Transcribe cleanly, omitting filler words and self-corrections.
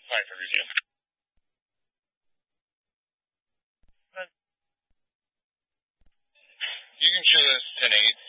Fine for review. You can show us 10-8.